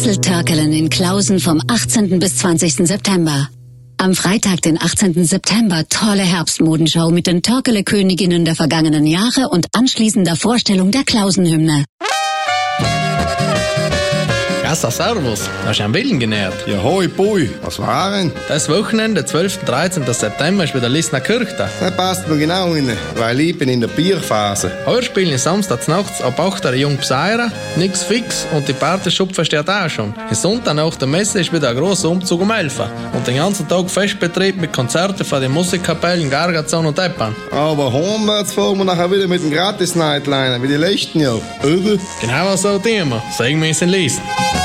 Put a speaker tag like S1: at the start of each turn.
S1: Little Törkelen in Klausen vom 18. bis 20. September. Am Freitag, den 18. September, tolle Herbstmodenshow mit den Törkele-Königinnen der vergangenen Jahre und anschließender Vorstellung der Klausenhymne.
S2: Gassa, servus. Hast du einen Willen genährt?
S3: Ja, hoi, Bui. Was war denn?
S2: Das Wochenende, 12. und 13. September, ist wieder Lissner Kirche.
S3: Das passt mir genau rein, weil ich bin in der Bierphase.
S2: Heuer spielen samstags nachts ab 8 Uhr Jung Pseira, nix fix und die Partyschupfe steht auch schon. Am Sonntag nach der Messe ist wieder ein grosser Umzug um 11 Uhr und den ganzen Tag Festbetrieb mit Konzerten von den Musikkapellen Gargazon und Eppan.
S3: Aber heimwärts fahren wir nachher wieder mit dem Gratis-Nightliner, wie die letzten Jahre, oder?
S2: Genau so tun wir. Sagen wir es in Lissner.